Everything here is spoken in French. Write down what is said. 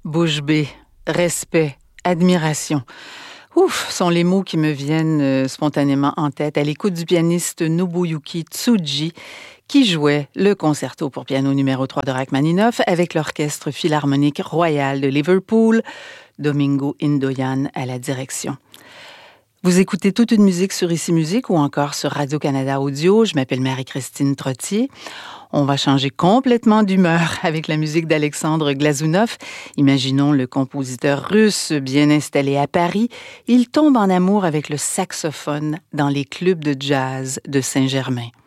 Bouche bée, respect, admiration. Ouf, sont les mots qui me viennent spontanément en tête à l'écoute du pianiste Nobuyuki Tsuji qui jouait le concerto pour piano numéro 3 de Rachmaninoff avec l'Orchestre Philharmonique Royal de Liverpool, Domingo Indoyan à la direction. Vous écoutez toute une musique sur Ici Musique ou encore sur Radio-Canada Audio. Je m'appelle Marie-Christine Trottier. On va changer complètement d'humeur avec la musique d'Alexandre Glazunov. Imaginons le compositeur russe bien installé à Paris. Il tombe en amour avec le saxophone dans les clubs de jazz de Saint-Germain.